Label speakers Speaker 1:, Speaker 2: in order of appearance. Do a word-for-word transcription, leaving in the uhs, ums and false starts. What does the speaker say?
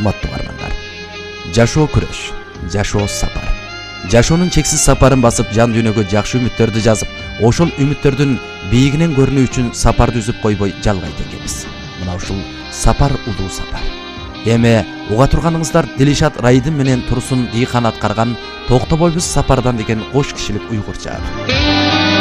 Speaker 1: урматтуу бармандар. Жашоо күрөш, жашоо сапар. Жашоонун чексиз сапарын басып, жан дүйнөгө жакшы үмүттөрдү жазып, ошол үмүттөрдүн бийигинен көрүнүү үчүн сапарды үзүп койбой жалгайт экенбиз. Мына ушул сапар улуу сапар. Эми уга турганыңыздар Дилишат Райдын менен Турсун Дийхан аткарган Токтобойбуз сапардан деген кош кишилик уйгурча.